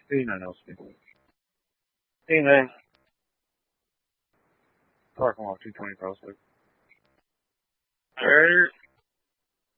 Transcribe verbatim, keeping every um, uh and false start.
eighty-nine else. eighty-nine. Parking lot two twenty crossway. There.